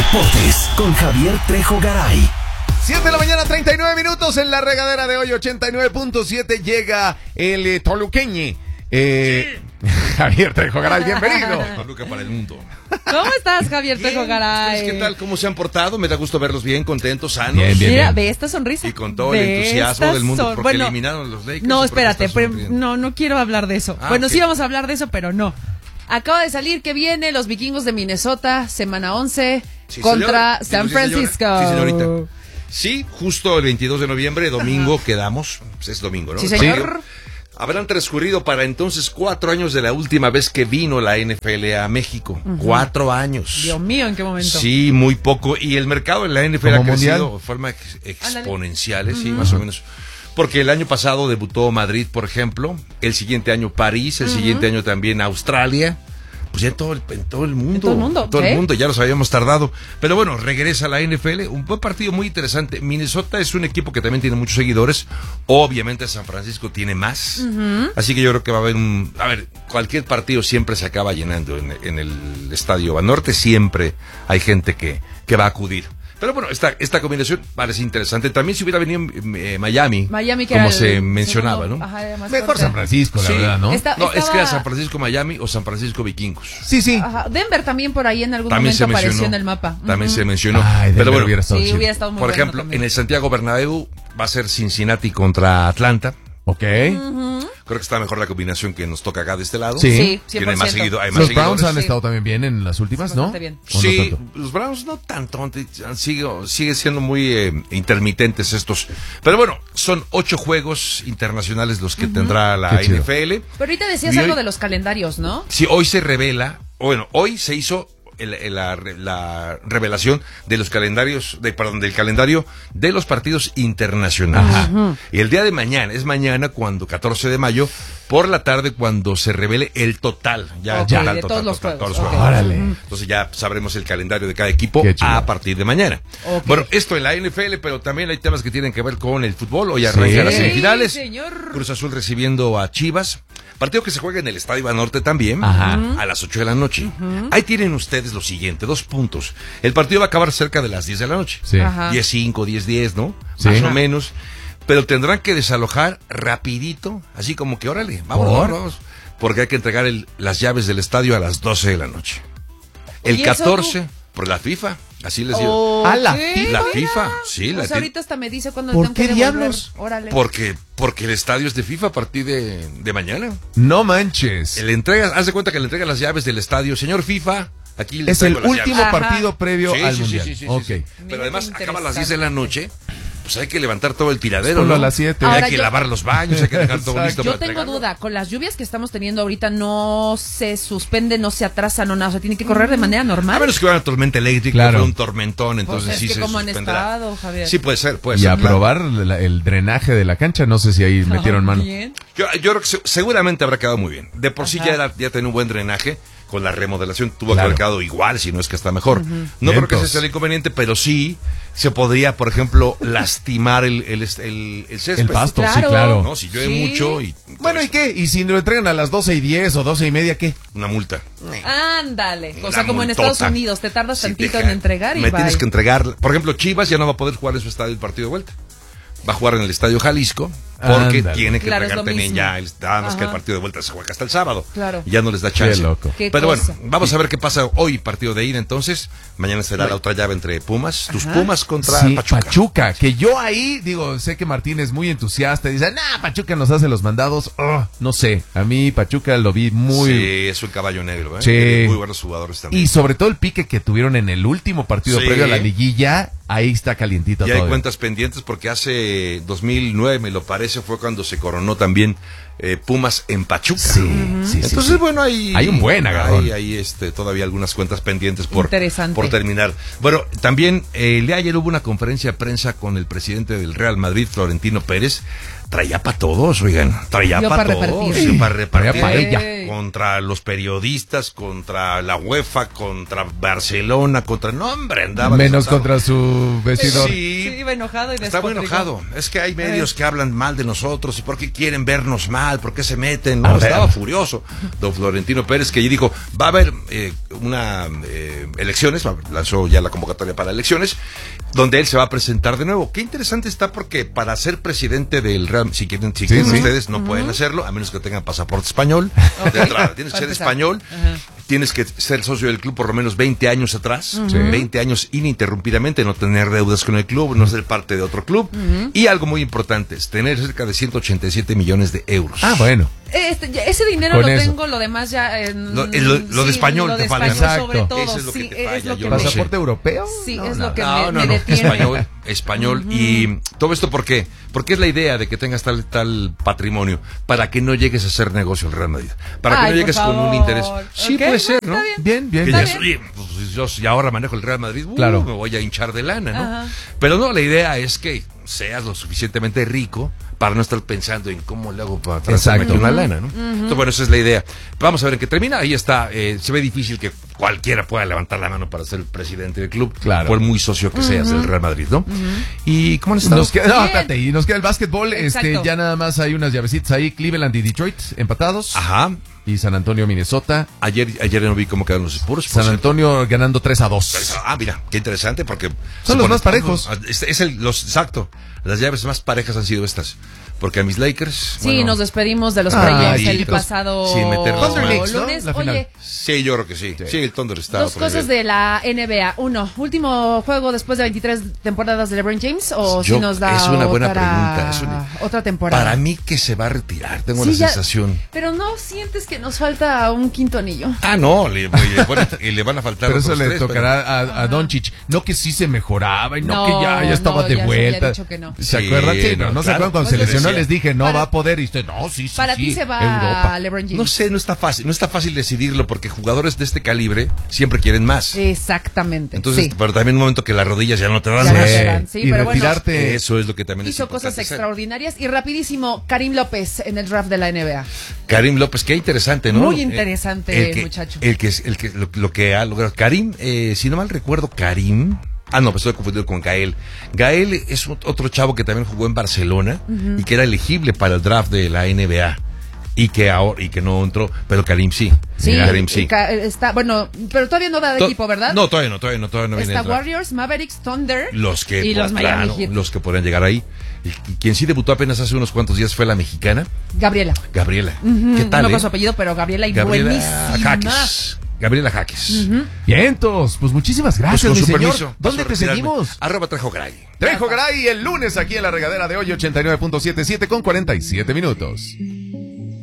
Deportes con Javier Trejo Garay. 7 de la mañana, 39 minutos en la regadera de hoy, 89.7, llega el toluqueñe. Javier Trejo Garay, bienvenido. Toluca para el mundo. ¿Cómo estás, Javier Trejo Garay? ¿Qué tal? ¿Cómo se han portado? Me da gusto verlos bien, contentos, sanos. Bien. Mira, ve esta sonrisa. Y con todo el entusiasmo del mundo, porque eliminaron los Lakers. No, espérate, no quiero hablar de eso. Bueno, okay. Sí vamos a hablar de eso, pero no. Acaba de salir que viene los vikingos de Minnesota, semana 11, Sí, contra señor. San Francisco. Sí, señorita. Sí, justo el 22 de noviembre, domingo, quedamos. Pues es domingo, ¿no? Sí, señor. Habrán transcurrido para entonces 4 años de la última vez que vino la NFL a México. 4 años. Dios mío, ¿en qué momento? Sí, muy poco. Y el mercado en la NFL ha crecido de forma Ándale. exponencial, sí, más o menos. Porque el año pasado debutó Madrid, por ejemplo. El siguiente año París. El siguiente año también Australia. Pues ya en todo el mundo. En todo el mundo, En todo el ¿sí? mundo, ya nos habíamos tardado. Pero bueno, regresa a la NFL. Un buen partido muy interesante. Minnesota es un equipo que también tiene muchos seguidores. Obviamente San Francisco tiene más. Así que yo creo que va a haber A ver, cualquier partido siempre se acaba llenando en el Estadio Banorte. Siempre hay gente que va a acudir. Pero bueno, esta combinación parece interesante. También si hubiera venido Miami, que como era se el mencionaba, segundo, ¿no? Ajá, más Mejor fuerte. San Francisco, la Sí. verdad, ¿no? No, Estaba- es que era San Francisco Miami o San Francisco Vikingos. Sí. Ajá, Denver también por ahí en algún También momento se mencionó. apareció en el mapa. También se mencionó. Ay, Pero bueno, hubiera estado Sí, chido. hubiera estado muy por bueno ejemplo, también. en el Santiago Bernabéu va a ser Cincinnati contra Atlanta. Ok. Creo que está mejor la combinación que nos toca acá de este lado. Sí. Sí, Tiene más 100%. seguido, hay más Los seguidores. Browns han Sí. estado también bien en las últimas, ¿no? Bastante bien. ¿O no Sí, tanto? los Browns no tanto, sigue siendo muy intermitentes estos. Pero bueno, son 8 juegos internacionales los que tendrá la Qué chido. NFL. Pero ahorita decías Y algo hoy- de los calendarios, ¿no? Sí, hoy se revela, hoy se hizo la revelación de los calendarios, del calendario de los partidos internacionales. Y el día de mañana, es mañana cuando, 14 de mayo, por la tarde, cuando se revele el total. Ya, Ok, total, de todos los todos juegos, ok. Órale. Entonces ya sabremos el calendario de cada equipo Qué chido. a partir de mañana. Ok. Bueno, esto en la NFL, pero también hay temas que tienen que ver con el fútbol. Hoy arrancan las Sí, semifinales. señor. Cruz Azul recibiendo a Chivas. Partido que se juega en el Estadio Banorte también, Ajá. a las 8 de la noche. Ahí tienen ustedes lo siguiente, 2 puntos. El partido va a acabar cerca de las 10 de la noche. Sí. Ajá. 10:05, 10:10, ¿no? Sí. Más o menos. Pero tendrán que desalojar rapidito, así como que órale, vamos. Porque hay que entregar las llaves del estadio a las 12 de la noche. El ¿Y eso 14, por la FIFA, así les digo. ¿A la Ok, FIFA? La mira. FIFA, sí, O sea, ahorita hasta me dice cuándo ¿Por tengo qué que devolver. diablos? Órale. Porque el estadio es de FIFA a partir de mañana. No manches. Haz de cuenta que le entrega las llaves del estadio. Señor FIFA, aquí le Es el traigo las último llaves. Ajá. partido previo Sí, al sí, Mundial. sí, sí, sí, Ok. sí. Mira Pero además qué acaba a las interesante. 10 de la noche. Pues hay que levantar todo el tiradero, Ponlo ¿no? a las 7. Ahora Hay que yo- lavar los baños, hay que dejar todo Exacto. listo Yo para tengo entregarlo. duda, con las lluvias que estamos teniendo ahorita no se suspende, no se atrasa, no nada, o sea, tiene que correr de manera normal. A menos que hubiera una tormenta eléctrica, Claro. fue un tormentón, Pues entonces es sí que se como han suspenderá. estado, Javier. Sí, puede ser. Y a probar el drenaje de la cancha. No sé si ahí metieron mano. Bien. Yo creo que seguramente habrá quedado muy bien. De por sí Ajá. ya tenía un buen drenaje. Con la remodelación tuvo que Claro. haber quedado igual, si no es que está mejor. No creo que Vientos. ese sea el inconveniente, pero sí se podría, por ejemplo, lastimar el césped. El pasto, sí, Claro. claro. ¿No? Si llueve Sí. mucho y... Bueno, ¿y qué? ¿Y si lo entregan a las 12:10 o 12:30, qué? Una multa. Ándale. O Una sea, como en multota. Estados Unidos, te tardas Sí, tantito deja- en entregar y Me bye. tienes que entregar. Por ejemplo, Chivas ya no va a poder jugar en su estadio el partido de vuelta. Va a jugar en el Estadio Jalisco porque Ándale. tiene que Claro, es entregar lo también mismo. nada más que el Ajá. partido de vuelta se juega hasta el sábado. Claro. Y ya no les da chance. Qué loco. Qué Pero cosa. bueno, vamos a ver qué pasa hoy, partido de ida entonces. Mañana será la otra llave entre Pumas. Tus Ajá. Pumas contra Sí, Pachuca. que yo ahí, digo, sé que Martín es muy entusiasta y dice, Pachuca nos hace los mandados. No sé, a mí Pachuca lo vi muy... Sí, es un caballo negro, ¿eh? Sí. Tiene muy buenos jugadores también. Y sobre todo el pique que tuvieron en el último partido Sí. previo a la liguilla, ahí está calientito Y hay todo. cuentas pendientes porque hace 2009, me lo parece, fue cuando se coronó también Pumas en Pachuca. Sí, sí, Entonces, sí. bueno, hay un buen agarrón. Hay todavía algunas cuentas pendientes Interesante. por terminar. Bueno, también el día de ayer hubo una conferencia de prensa con el presidente del Real Madrid, Florentino Pérez, traía para todos, oigan, traía Dio para pa' todos, repartir. dio pa' repartir. Traía pa' ella. Contra los periodistas, contra la UEFA, contra Barcelona, contra... No, hombre, andaba... Menos desatado. contra su vestidor. Sí, Sí, iba enojado y está muy despotricó. enojado. Es que hay medios que hablan mal de nosotros y por qué quieren vernos mal, por qué se meten. A No, ver. estaba furioso. Don Florentino Pérez, que dijo, va a haber una elecciones, lanzó ya la convocatoria para elecciones, donde él se va a presentar de nuevo. Qué interesante está porque para ser presidente del Real, si quieren Sí. ustedes, no pueden hacerlo, a menos que tengan pasaporte español. Ok. De entrada, tienes que Para ser empezar. español. Ajá. Tienes que ser socio del club por lo menos 20 años atrás, Sí. 20 años ininterrumpidamente, no tener deudas con el club, no ser parte de otro club. Y algo muy importante es tener cerca de 187 millones de euros. Ah, bueno. Ese dinero Con lo eso. tengo, lo demás ya... Lo de español lo de te falta. español sobre Exacto. todo. Eso es lo que Sí, te falla, es lo yo que lo me... sé. ¿Pasaporte europeo? Sí, No, es nada. lo que No, me detiene. español. Y todo esto, ¿por qué? Porque es la idea de que tengas tal patrimonio para que no llegues a hacer negocio el Real Madrid. Para que Ay, no llegues por con un favor. interés. Sí, Ok, puede ser, está ¿no? bien. Bien, Que bien. ya oye, pues, yo si ahora manejo el Real Madrid, Claro. me voy a hinchar de lana, ¿no? Ajá. Pero no, la idea es que seas lo suficientemente rico para no estar pensando en cómo le hago para trazarme Exacto. aquí una lana, ¿no? Entonces, bueno, esa es la idea. Vamos a ver en qué termina. Ahí está. Se ve difícil que cualquiera pueda levantar la mano para ser el presidente del club, Claro. por muy socio que seas del Real Madrid, ¿no? ¿Y cómo han estado? Nos queda, no, Bien. espérate, y nos queda el básquetbol. Exacto. Ya nada más hay unas llavecitas ahí. Cleveland y Detroit empatados. Ajá. Y San Antonio, Minnesota. Ayer no vi cómo quedaron los Spurs. por San cierto. Antonio ganando 3-2. Ah, mira, qué interesante porque... Son los más parejos. Exacto. Las llaves más parejas han sido estas. Porque a mis Lakers... Sí, bueno, nos despedimos de los Ay, playoffs el malditos. pasado Sin meter las Thunder manos. Knicks, ¿no? lunes. La final. Oye, Sí, yo creo que sí. Sí, el Thunder está... a dos otro cosas nivel. de la NBA. Uno, último juego después de 23 temporadas de LeBron James o Yo- si nos da es una buena otra, pregunta, es una- otra temporada. Para mí que se va a retirar, tengo Sí, la ya- sensación. Pero no sientes que nos falta un quinto anillo. Ah, no, le van a faltar Pero eso otros le tres, tocará a Doncic. No que sí se mejoraba y no, No, que ya estaba no, de ya se había vuelta. dicho que no. ¿Se Sí, acuerdan? Sí, no, no, se claro. acuerdan cuando No, se yo lesionó, decía. les dije, no Para- va a poder. Y usted, no, sí, sí. Para sí, ti se va Europa. LeBron James. No sé, no está fácil decidirlo porque jugadores de este calibre siempre quieren más. Exactamente. Entonces, sí. pero también un momento que las rodillas ya no te dan Ya no más. te dan. Sí, y pero bueno. retirarte. Eso es lo que también es Hizo cosas importante hacer. extraordinarias. Y rapidísimo, Karim López en el draft de la NBA. Karim López, qué interesante, ¿no? Muy interesante, muchacho. Lo que ha logrado. Karim, si no mal recuerdo, Karim. Ah, no, pues estoy confundido con Gael. Gael es otro chavo que también jugó en Barcelona y que era elegible para el draft de la NBA. Y que no entró, pero Karim sí. Sí, Karim sí. Está, bueno, pero todavía no da de equipo, ¿verdad? No, todavía no viene Está el draft. Warriors, Mavericks, Thunder Los que, y los Miami claro, Heat. los que podrían llegar ahí. Y quien sí debutó apenas hace unos cuantos días fue la mexicana, Gabriela. Gabriela. ¿Qué tal? No con su apellido, pero Gabriela y Gabriela buenísima. Jaques. Gabriela Jaques. Vientos, pues muchísimas Pues gracias, con mi su señor. permiso. ¿Dónde paso a te retirarme. seguimos? @Trejo Garay. Trejo Garay el lunes aquí en la regadera de hoy, 89.77 con 47 minutos.